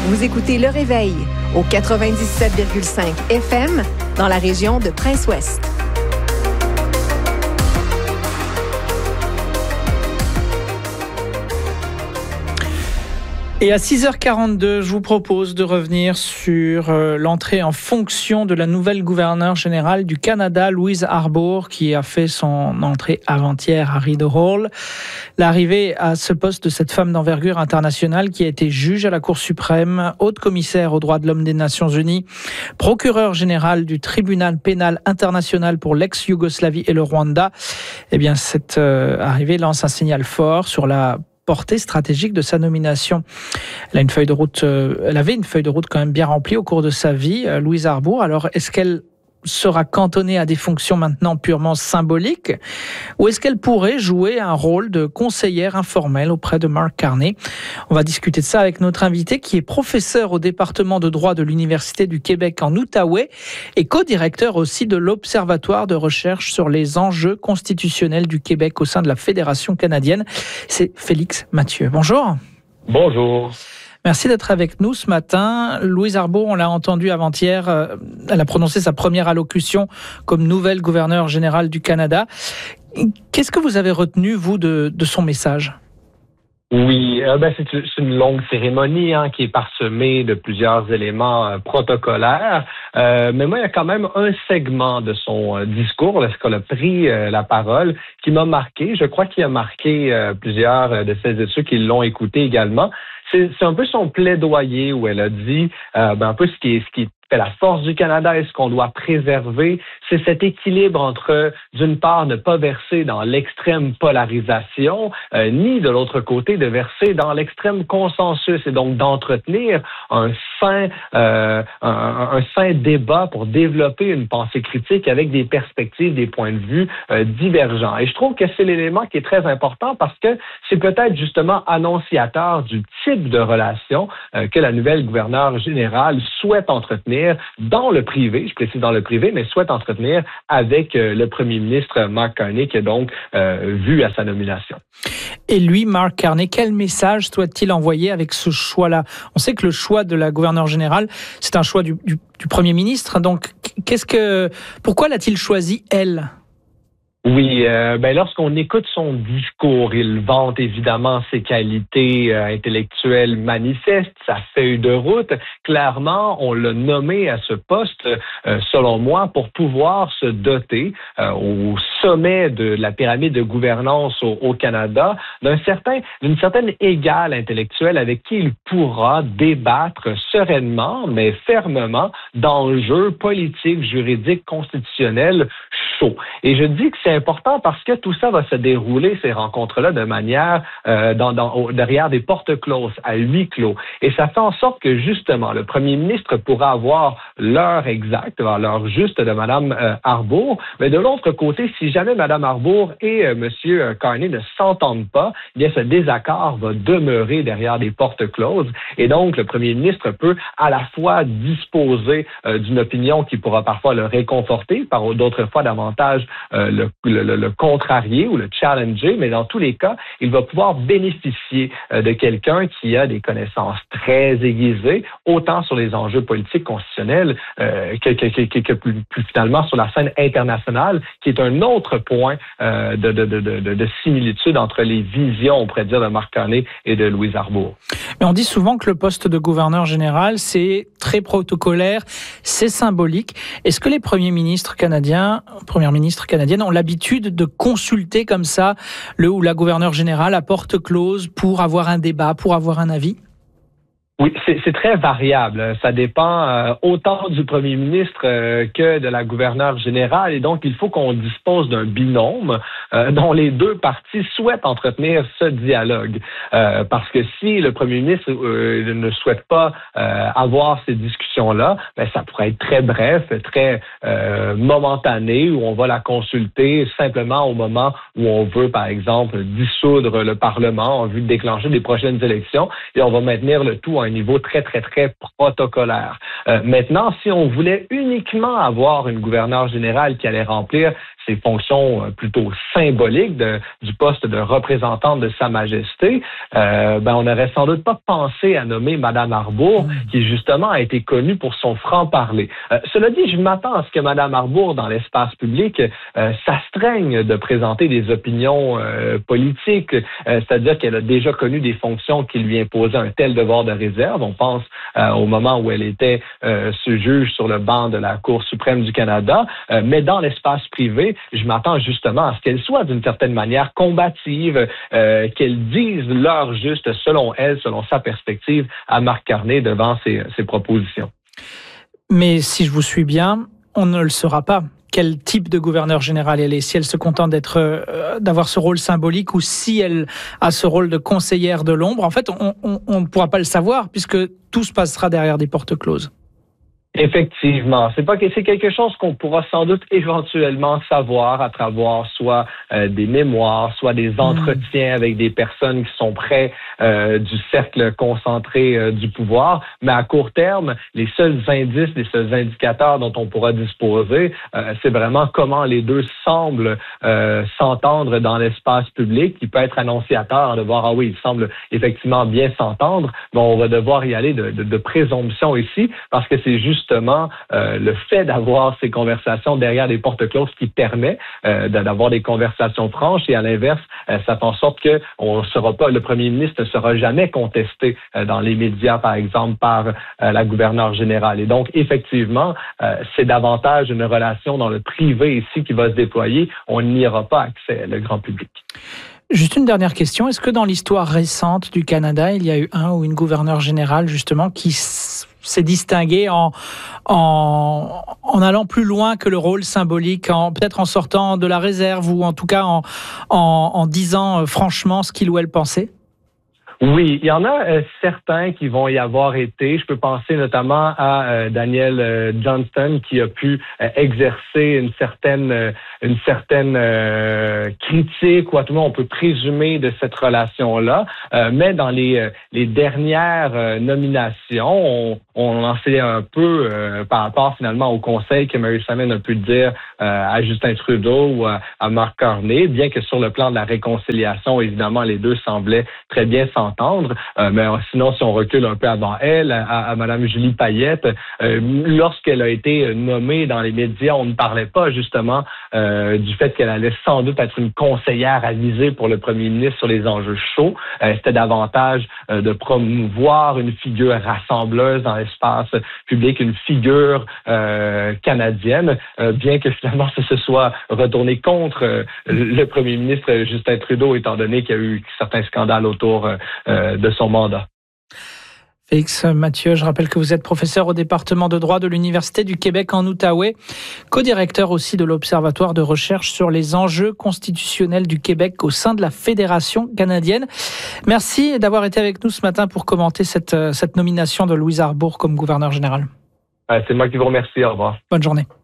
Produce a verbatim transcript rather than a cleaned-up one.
Vous écoutez Le Réveil au quatre-vingt-dix-sept virgule cinq F M dans la région de Prince-Ouest. Et à six heures quarante-deux, je vous propose de revenir sur euh, l'entrée en fonction de la nouvelle gouverneure générale du Canada, Louise Arbour, qui a fait son entrée avant-hier à Rideau Hall. L'arrivée à ce poste de cette femme d'envergure internationale qui a été juge à la Cour suprême, haute commissaire aux droits de l'homme des Nations Unies, procureure générale du tribunal pénal international pour l'ex-Yougoslavie et le Rwanda, eh bien, cette euh, arrivée lance un signal fort sur la portée stratégique de sa nomination. Elle a une feuille de route, euh, elle avait une feuille de route quand même bien remplie au cours de sa vie, euh, Louise Arbour. Alors, est-ce qu'elle sera cantonnée à des fonctions maintenant purement symboliques, ou est-ce qu'elle pourrait jouer un rôle de conseillère informelle auprès de Mark Carney? On va discuter de ça avec notre invité qui est professeur au département de droit de l'Université du Québec en Outaouais et co-directeur aussi de l'Observatoire de recherche sur les enjeux constitutionnels du Québec au sein de la Fédération canadienne. C'est Félix Mathieu. Bonjour. Bonjour. Merci d'être avec nous ce matin. Louise Arbour, on l'a entendu avant-hier, euh, elle a prononcé sa première allocution comme nouvelle gouverneure générale du Canada. Qu'est-ce que vous avez retenu, vous, de, de son message? Oui, euh, ben c'est, c'est une longue cérémonie hein, qui est parsemée de plusieurs éléments euh, protocolaires. Euh, mais moi, il y a quand même un segment de son euh, discours, lorsqu'elle a pris euh, la parole, qui m'a marqué. Je crois qu'il a marqué euh, plusieurs euh, de celles et ceux qui l'ont écouté également. C'est, c'est un peu son plaidoyer où elle a dit euh, ben, un peu ce qui est, ce qui fait la force du Canada et ce qu'on doit préserver, c'est cet équilibre entre, d'une part, ne pas verser dans l'extrême polarisation, euh, ni de l'autre côté, de verser dans l'extrême consensus et donc d'entretenir un sain, euh, un, un sain débat pour développer une pensée critique avec des perspectives, des points de vue euh, divergents. Et je trouve que c'est l'élément qui est très important parce que c'est peut-être justement annonciateur du type de relation euh, que la nouvelle gouverneure générale souhaite entretenir dans le privé, je précise dans le privé, mais souhaite entretenir avec euh, le premier ministre Mark Carney qui est donc euh, vu à sa nomination. Et lui, Mark Carney, quel message souhaite-t-il envoyer avec ce choix-là? On sait que le choix de la gouverneure générale, c'est un choix du, du, du premier ministre. Donc, qu'est-ce que, pourquoi l'a-t-il choisi, elle? Oui, euh, ben lorsqu'on écoute son discours, il vante évidemment ses qualités euh, intellectuelles manifestes, sa feuille de route. Clairement, on l'a nommé à ce poste, euh, selon moi, pour pouvoir se doter euh, au sommet de la pyramide de gouvernance au, au Canada d'un certain, d'une certaine égale intellectuelle avec qui il pourra débattre sereinement, mais fermement, d'enjeux politiques, juridiques, constitutionnels chauds. Et je dis que c'est important parce que tout ça va se dérouler, ces rencontres-là, de manière euh, dans, dans, au, derrière des portes closes, à huis clos. Et ça fait en sorte que, justement, le premier ministre pourra avoir l'heure exacte, l'heure juste de Mme euh, Arbour. Mais de l'autre côté, si jamais Mme Arbour et euh, M. Carney ne s'entendent pas, eh bien, ce désaccord va demeurer derrière des portes closes. Et donc, le premier ministre peut à la fois disposer euh, d'une opinion qui pourra parfois le réconforter, par d'autres fois davantage euh, le Le, le, le contrarier ou le challenger, mais dans tous les cas, il va pouvoir bénéficier euh, de quelqu'un qui a des connaissances très aiguisées, autant sur les enjeux politiques constitutionnels euh, que, que, que, que plus, plus finalement sur la scène internationale, qui est un autre point euh, de, de, de, de, de similitude entre les visions, on pourrait dire, de Mark Carney et de Louise Arbour. Mais on dit souvent que le poste de gouverneur général, c'est très protocolaire, c'est symbolique. Est-ce que les premiers ministres canadiens, premières ministres canadiennes ont l'habitude de consulter comme ça le ou la gouverneure générale à porte close pour avoir un débat, pour avoir un avis? Oui, c'est, c'est très variable. Ça dépend euh, autant du premier ministre euh, que de la gouverneure générale. Et donc, il faut qu'on dispose d'un binôme euh, dont les deux parties souhaitent entretenir ce dialogue. Euh, parce que si le premier ministre euh, ne souhaite pas euh, avoir ces discussions-là, ben, ça pourrait être très bref, très euh, momentané, où on va la consulter simplement au moment où on veut, par exemple, dissoudre le Parlement en vue de déclencher des prochaines élections. Et on va maintenir le tout à un niveau très, très, très protocolaire. Euh, maintenant, si on voulait uniquement avoir une gouverneure générale qui allait remplir ses fonctions plutôt symboliques de, du poste de représentante de Sa Majesté, euh, ben on n'aurait sans doute pas pensé à nommer Mme Arbour, qui justement a été connue pour son franc-parler. Euh, cela dit, je m'attends à ce que Mme Arbour, dans l'espace public, euh, s'astreigne de présenter des opinions euh, politiques, euh, c'est-à-dire qu'elle a déjà connu des fonctions qui lui imposaient un tel devoir de réserve. On pense euh, au moment où elle était euh, ce juge sur le banc de la Cour suprême du Canada, euh, mais dans l'espace privé, je m'attends justement à ce qu'elle soit d'une certaine manière combative, euh, qu'elle dise l'heure juste selon elle, selon sa perspective, à Marc Carney devant ses, ses propositions. Mais si je vous suis bien, on ne le saura pas. Quel type de gouverneur général elle est, si elle se contente d'être, euh, d'avoir ce rôle symbolique ou si elle a ce rôle de conseillère de l'ombre. En fait, on ne pourra pas le savoir puisque tout se passera derrière des portes closes. Effectivement, c'est pas que c'est quelque chose qu'on pourra sans doute éventuellement savoir à travers soit euh, des mémoires, soit des entretiens mmh. avec des personnes qui sont près euh, du cercle concentré euh, du pouvoir. Mais à court terme, les seuls indices, les seuls indicateurs dont on pourra disposer, euh, c'est vraiment comment les deux semblent euh, s'entendre dans l'espace public, qui peut être annonciateur de voir ah oui, ils semblent effectivement bien s'entendre. Mais on va devoir y aller de, de, de présomption ici, parce que c'est juste justement euh, le fait d'avoir ces conversations derrière des portes closes qui permet euh, d'avoir des conversations franches et à l'inverse, euh, ça fait en sorte que on sera pas, le premier ministre ne sera jamais contesté euh, dans les médias, par exemple, par euh, la gouverneure générale. Et donc, effectivement, euh, c'est davantage une relation dans le privé ici qui va se déployer. On n'y aura pas accès, le grand public. Juste une dernière question. Est-ce que dans l'histoire récente du Canada, il y a eu un ou une gouverneure générale, justement, qui s'est distingué en, en, en allant plus loin que le rôle symbolique, en, peut-être en sortant de la réserve ou en tout cas en, en, en disant franchement ce qu'il ou elle pensait? Oui, il y en a euh, certains qui vont y avoir été. Je peux penser notamment à euh, Daniel euh, Johnston qui a pu euh, exercer une certaine euh, une certaine euh, critique ou à tout le monde on peut présumer de cette relation-là. Euh, mais dans les euh, les dernières euh, nominations, on, on en sait un peu euh, par rapport finalement au conseil que Mary Simon a pu dire euh, à Justin Trudeau ou à, à Marc Carney, bien que sur le plan de la réconciliation, évidemment, les deux semblaient très bien s'entendre. Euh, mais sinon, si on recule un peu avant elle, à, à Mme Julie Payette, euh, lorsqu'elle a été nommée dans les médias, on ne parlait pas justement euh, du fait qu'elle allait sans doute être une conseillère avisée pour le premier ministre sur les enjeux chauds. Euh, c'était davantage euh, de promouvoir une figure rassembleuse dans l'espace public, une figure euh, canadienne, euh, bien que finalement ce se soit retourné contre euh, le premier ministre Justin Trudeau, étant donné qu'il y a eu certains scandales autour euh, de son mandat. Félix Mathieu, je rappelle que vous êtes professeur au département de droit de l'Université du Québec en Outaouais, co-directeur aussi de l'Observatoire de recherche sur les enjeux constitutionnels du Québec au sein de la Fédération canadienne. Merci d'avoir été avec nous ce matin pour commenter cette, cette nomination de Louise Arbour comme gouverneur général. C'est moi qui vous remercie. Au revoir. Bonne journée.